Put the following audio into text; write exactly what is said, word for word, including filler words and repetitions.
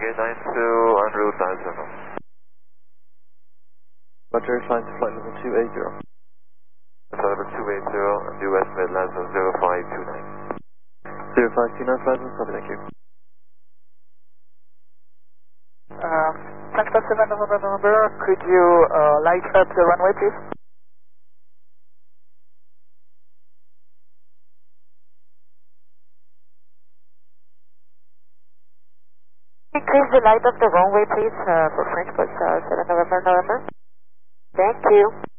eight nine two en route nine seven. Roger, flying to flight level two eight zero. Flight level two eight zero, and due estimate less than zero five two nine. zero five two nine, flight level, copy, thank you. Uh, Central seven November, could you uh, light up the runway, please? Increase the light of the runway, please, uh, for French Bus uh, seven November, November. Thank you.